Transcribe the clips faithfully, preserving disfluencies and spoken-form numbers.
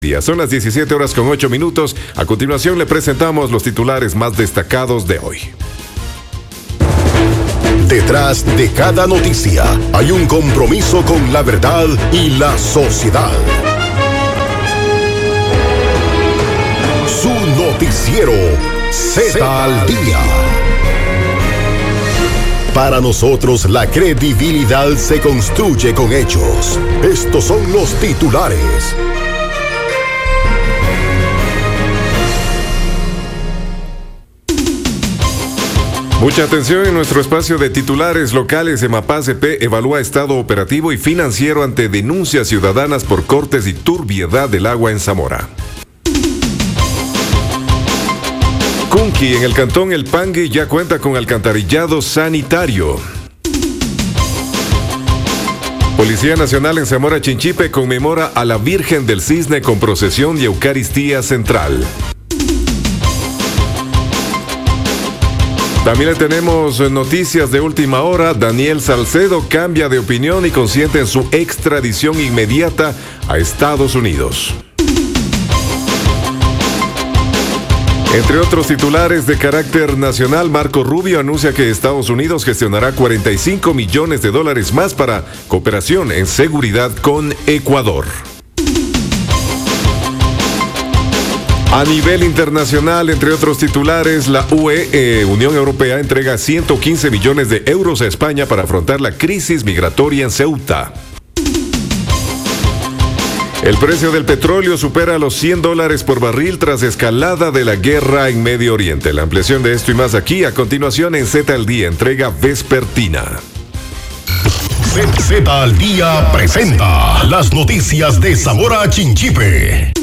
Son las diecisiete horas con ocho minutos. A continuación le presentamos los titulares más destacados de hoy. Detrás de cada noticia hay un compromiso con la verdad y la sociedad. Su noticiero Z al Día. Para nosotros la credibilidad se construye con hechos. Estos son los titulares. Mucha atención en nuestro espacio de titulares locales. EMAPAS E P evalúa estado operativo y financiero ante denuncias ciudadanas por cortes y turbiedad del agua en Zamora. Cunqui, en el cantón El Pangue, ya cuenta con alcantarillado sanitario. Policía Nacional en Zamora Chinchipe conmemora a la Virgen del Cisne con procesión y Eucaristía Central. También le tenemos noticias de última hora. Daniel Salcedo cambia de opinión y consiente en su extradición inmediata a Estados Unidos. Entre otros titulares de carácter nacional, Marco Rubio anuncia que Estados Unidos gestionará cuarenta y cinco millones de dólares más para cooperación en seguridad con Ecuador. A nivel internacional, entre otros titulares, la U E, eh, Unión Europea, entrega ciento quince millones de euros a España para afrontar la crisis migratoria en Ceuta. El precio del petróleo supera los cien dólares por barril tras escalada de la guerra en Medio Oriente. La ampliación de esto y más aquí a continuación en Z al Día, entrega vespertina. Z al Día presenta las noticias de Zamora Chinchipe.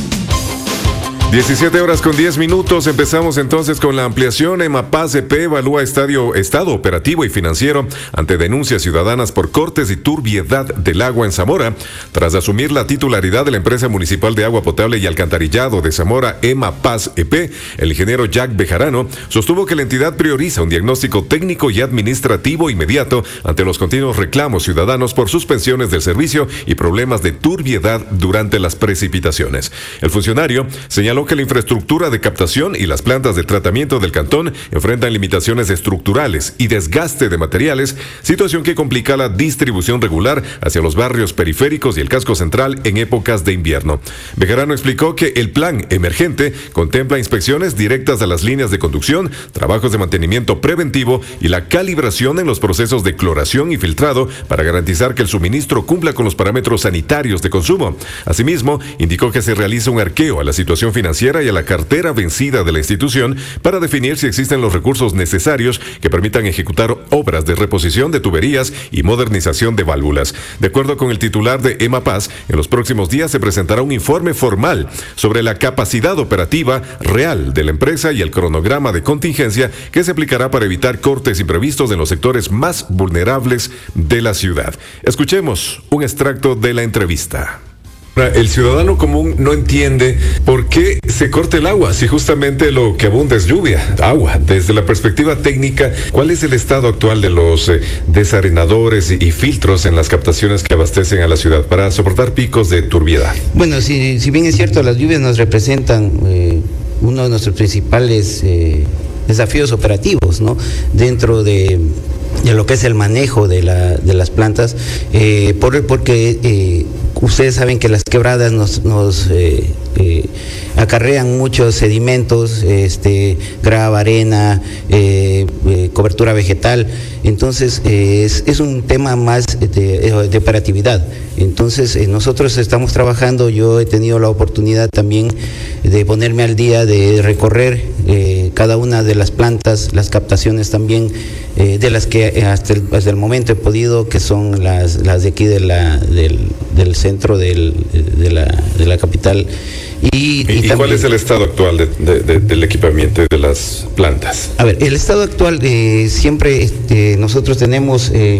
diecisiete horas con diez minutos. Empezamos entonces con la ampliación. EMAPAS E P evalúa estadio, estado operativo y financiero ante denuncias ciudadanas por cortes y turbiedad del agua en Zamora. Tras asumir la titularidad de la empresa municipal de agua potable y alcantarillado de Zamora, EMAPAS E P, el ingeniero Jack Bejarano sostuvo que la entidad prioriza un diagnóstico técnico y administrativo inmediato ante los continuos reclamos ciudadanos por suspensiones del servicio y problemas de turbiedad durante las precipitaciones. El funcionario señaló que la infraestructura de captación y las plantas de tratamiento del cantón enfrentan limitaciones estructurales y desgaste de materiales, situación que complica la distribución regular hacia los barrios periféricos y el casco central en épocas de invierno. Bejarano explicó que el plan emergente contempla inspecciones directas a las líneas de conducción, trabajos de mantenimiento preventivo y la calibración en los procesos de cloración y filtrado para garantizar que el suministro cumpla con los parámetros sanitarios de consumo. Asimismo, indicó que se realiza un arqueo a la situación financiera y a la cartera vencida de la institución para definir si existen los recursos necesarios que permitan ejecutar obras de reposición de tuberías y modernización de válvulas. De acuerdo con el titular de EMAPAS, en los próximos días se presentará un informe formal sobre la capacidad operativa real de la empresa y el cronograma de contingencia que se aplicará para evitar cortes imprevistos en los sectores más vulnerables de la ciudad. Escuchemos un extracto de la entrevista. El ciudadano común no entiende por qué se corta el agua si justamente lo que abunda es lluvia, agua. Desde la perspectiva técnica, ¿cuál es el estado actual de los eh, desarenadores y, y filtros en las captaciones que abastecen a la ciudad para soportar picos de turbiedad? Bueno, si, si bien es cierto, las lluvias nos representan eh, uno de nuestros principales eh, desafíos operativos, ¿no? Dentro de... de lo que es el manejo de, la, de las plantas, eh, por, porque eh, ustedes saben que las quebradas nos, nos eh, eh, acarrean muchos sedimentos, este, grava, arena, eh, eh, cobertura vegetal. Entonces eh, es, es un tema más de, de operatividad. Entonces eh, nosotros estamos trabajando, yo he tenido la oportunidad también de ponerme al día, de recorrer eh, cada una de las plantas, las captaciones también, eh, de las que hasta el, hasta el momento he podido, que son las, las de aquí de la, del, del centro del, de, la, de la capital. Y, ¿Y, y también, cuál es el estado actual de, de, de, del equipamiento de las plantas? A ver, el estado actual, eh, siempre este, nosotros tenemos eh,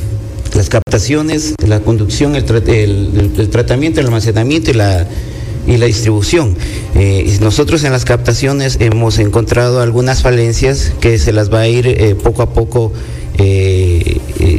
las captaciones, la conducción, el, tra el, el tratamiento, el almacenamiento y la, y la distribución. Eh, nosotros en las captaciones hemos encontrado algunas falencias que se las va a ir eh, poco a poco eh, eh,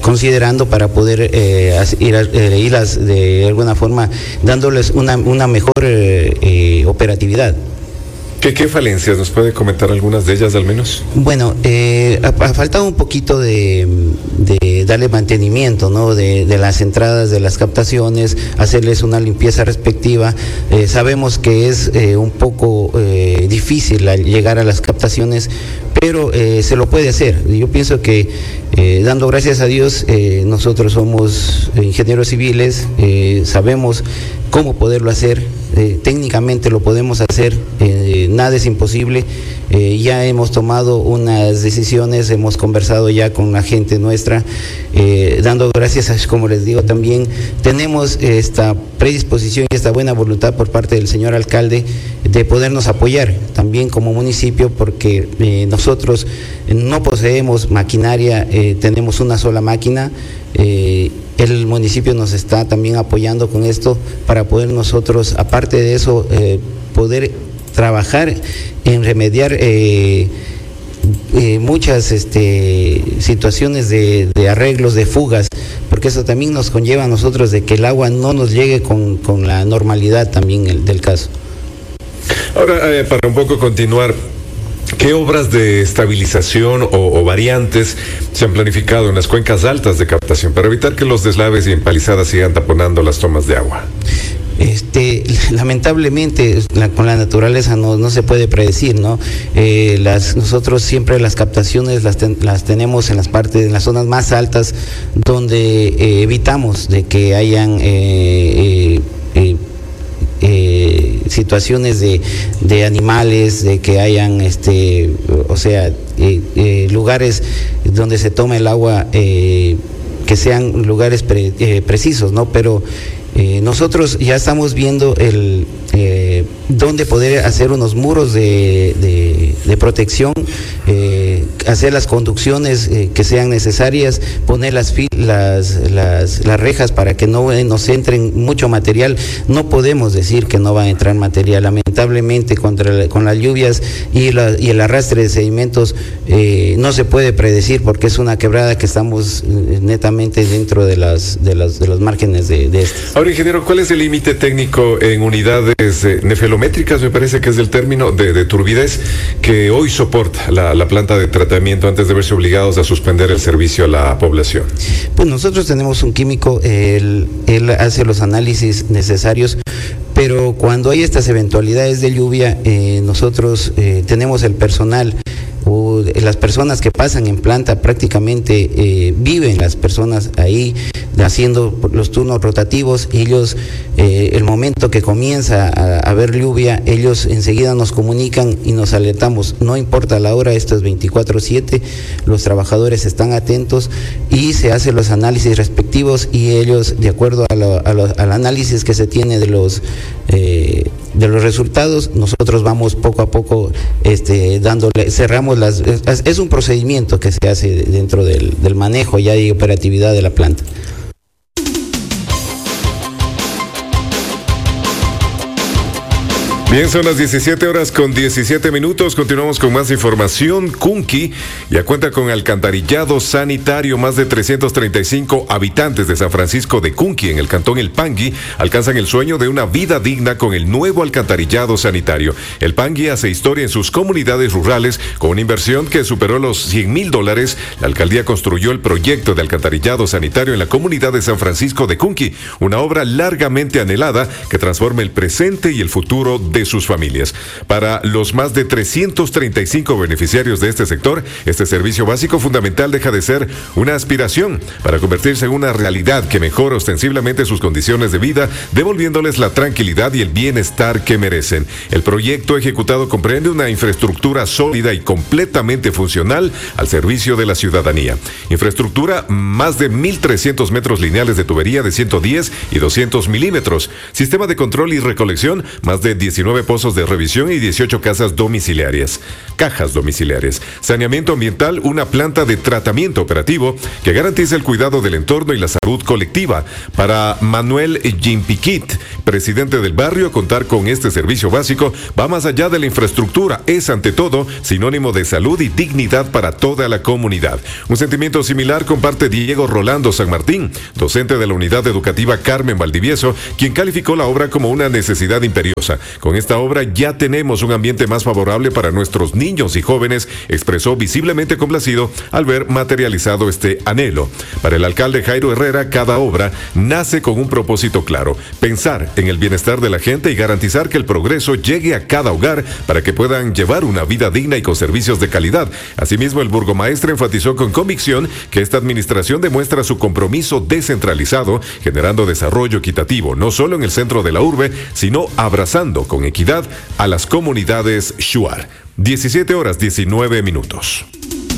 considerando para poder eh, ir, eh, irlas de alguna forma dándoles una, una mejor eh, eh, operatividad. ¿Qué, ¿Qué falencias? ¿Nos puede comentar algunas de ellas al menos? Bueno, eh, ha, ha faltado un poquito de, de darle mantenimiento, ¿no? De, de las entradas, de las captaciones, hacerles una limpieza respectiva. Eh, sabemos que es eh, un poco eh, difícil llegar a las captaciones, pero eh, se lo puede hacer. Yo pienso que eh, dando gracias a Dios, eh, nosotros somos ingenieros civiles, eh, sabemos cómo poderlo hacer, eh, técnicamente lo podemos hacer, eh, nada es imposible. Eh, ya hemos tomado unas decisiones, hemos conversado ya con la gente nuestra, eh, dando gracias a, como les digo también, tenemos esta predisposición y esta buena voluntad por parte del señor alcalde de podernos apoyar también como municipio, porque eh, nosotros no poseemos maquinaria, eh, tenemos una sola máquina. Eh, el municipio nos está también apoyando con esto para poder nosotros, aparte de eso, eh, poder trabajar en remediar eh, eh, muchas este, situaciones de, de arreglos, de fugas, porque eso también nos conlleva a nosotros de que el agua no nos llegue con, con la normalidad también el, del caso. Ahora, eh, para un poco continuar, ¿qué obras de estabilización o, o variantes se han planificado en las cuencas altas de captación para evitar que los deslaves y empalizadas sigan taponando las tomas de agua? Este, lamentablemente la, con la naturaleza no, no se puede predecir, ¿no? Eh, las, nosotros siempre las captaciones las, ten, las tenemos en las partes, en las zonas más altas, donde eh, evitamos de que hayan eh, eh, eh, eh, situaciones de, de animales, de que hayan, este, o sea, eh, eh, lugares donde se toma el agua, eh, que sean lugares pre, eh, precisos, ¿no? Pero Eh, nosotros ya estamos viendo el eh, dónde poder hacer unos muros de, de, de protección, eh, hacer las conducciones eh, que sean necesarias, poner las, las, las, las rejas para que no nos entren mucho material. No podemos decir que no va a entrar material, lamentablemente contra, con las lluvias y, la, y el arrastre de sedimentos eh, no se puede predecir, porque es una quebrada que estamos eh, netamente dentro de, las, de, las, de los márgenes de, de estas. Ahora, ingeniero, ¿cuál es el límite técnico en unidades eh, nefelométricas, me parece que es el término, de, de turbidez que hoy soporta la, la planta de tratamiento antes de verse obligados a suspender el servicio a la población? Pues nosotros tenemos un químico, él, él hace los análisis necesarios, pero cuando hay estas eventualidades de lluvia, eh, nosotros eh, tenemos el personal, o las personas que pasan en planta prácticamente eh, viven las personas ahí haciendo los turnos rotativos. Ellos, eh, el momento que comienza a, a haber lluvia, ellos enseguida nos comunican y nos alertamos, no importa la hora, esto es veinticuatro siete, los trabajadores están atentos y se hacen los análisis respectivos, y ellos, de acuerdo a lo, a lo, al análisis que se tiene de los eh, de los resultados, nosotros vamos poco a poco este, dándole, cerramos las, es, es un procedimiento que se hace dentro del, del manejo ya y operatividad de la planta. Bien, son las diecisiete horas con diecisiete minutos. Continuamos con más información. Cunqui ya cuenta con alcantarillado sanitario. Más de trescientos treinta y cinco habitantes de San Francisco de Cunqui, en el cantón El Pangui, alcanzan el sueño de una vida digna con el nuevo alcantarillado sanitario. El Pangui hace historia en sus comunidades rurales con una inversión que superó los cien mil dólares. La alcaldía construyó el proyecto de alcantarillado sanitario en la comunidad de San Francisco de Cunqui, una obra largamente anhelada que transforma el presente y el futuro de sus familias. Para los más de trescientos treinta y cinco beneficiarios de este sector, este servicio básico fundamental deja de ser una aspiración para convertirse en una realidad que mejora ostensiblemente sus condiciones de vida, devolviéndoles la tranquilidad y el bienestar que merecen. El proyecto ejecutado comprende una infraestructura sólida y completamente funcional al servicio de la ciudadanía. Infraestructura: más de mil trescientos metros lineales de tubería de ciento diez y doscientos milímetros. Sistema de control y recolección: más de diecinueve diecinueve pozos de revisión y dieciocho casas domiciliarias, cajas domiciliarias. Saneamiento ambiental, una planta de tratamiento operativo que garantiza el cuidado del entorno y la salud colectiva. Para Manuel Jimpiquit, presidente del barrio, contar con este servicio básico va más allá de la infraestructura, es ante todo sinónimo de salud y dignidad para toda la comunidad. Un sentimiento similar comparte Diego Rolando San Martín, docente de la unidad educativa Carmen Valdivieso, quien calificó la obra como una necesidad imperiosa. Con esta obra ya tenemos un ambiente más favorable para nuestros niños y jóvenes, expresó visiblemente complacido al ver materializado este anhelo. Para el alcalde Jairo Herrera, cada obra nace con un propósito claro: pensar en el bienestar de la gente y garantizar que el progreso llegue a cada hogar para que puedan llevar una vida digna y con servicios de calidad. Asimismo, el burgomaestre enfatizó con convicción que esta administración demuestra su compromiso descentralizado, generando desarrollo equitativo, no solo en el centro de la urbe, sino abrazando con equidad a las comunidades shuar. diecisiete horas diecinueve minutos.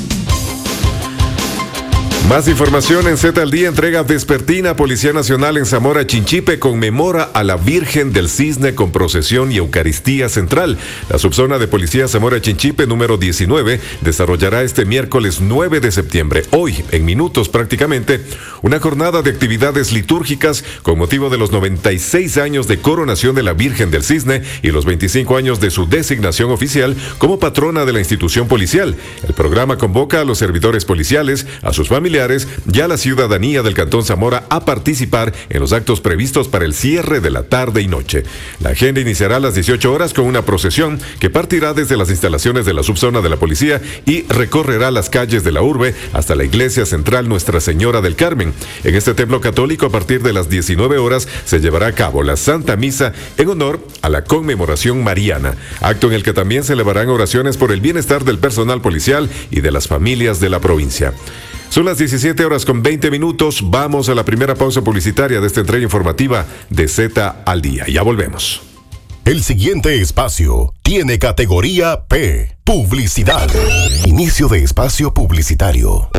Más información en Z al Día. Entrega vespertina. Policía Nacional en Zamora Chinchipe conmemora a la Virgen del Cisne con procesión y Eucaristía Central. La subzona de Policía Zamora Chinchipe número diecinueve desarrollará este miércoles nueve de septiembre, hoy, en minutos prácticamente, una jornada de actividades litúrgicas con motivo de los noventa y seis años de coronación de la Virgen del Cisne y los veinticinco años de su designación oficial como patrona de la institución policial. El programa convoca a los servidores policiales, a sus familiares y a la ciudadanía del Cantón Zamora a participar en los actos previstos para el cierre de la tarde y noche. La agenda iniciará a las dieciocho horas con una procesión que partirá desde las instalaciones de la subzona de la policía y recorrerá las calles de la urbe hasta la iglesia central Nuestra Señora del Carmen. En este templo católico, a partir de las diecinueve horas, se llevará a cabo la Santa Misa en honor a la conmemoración mariana, acto en el que también se elevarán oraciones por el bienestar del personal policial y de las familias de la provincia. Son las diecisiete horas con veinte minutos. Vamos a la primera pausa publicitaria de esta entrega informativa de Z al Día. Ya volvemos. El siguiente espacio tiene categoría P, publicidad. Inicio de espacio publicitario.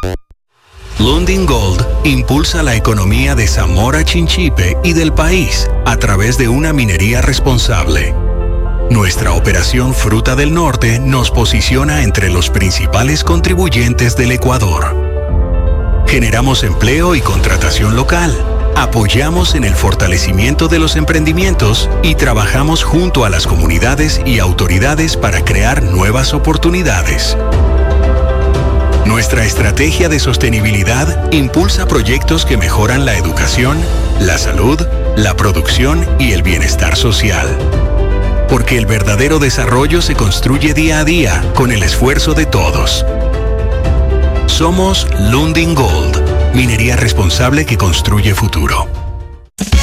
Lundin Gold impulsa la economía de Zamora Chinchipe y del país a través de una minería responsable. Nuestra operación Fruta del Norte nos posiciona entre los principales contribuyentes del Ecuador. Generamos empleo y contratación local, apoyamos en el fortalecimiento de los emprendimientos y trabajamos junto a las comunidades y autoridades para crear nuevas oportunidades. Nuestra estrategia de sostenibilidad impulsa proyectos que mejoran la educación, la salud, la producción y el bienestar social. Porque el verdadero desarrollo se construye día a día con el esfuerzo de todos. Somos Lundin Gold, minería responsable que construye futuro.